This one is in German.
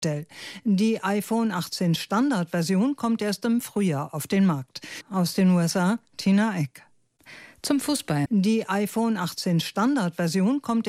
Dell. Die iPhone 18 Standardversion kommt erst im Frühjahr auf den Markt. Aus den USA, Tina Eck. Zum Fußball. Die iPhone 18 Standardversion kommt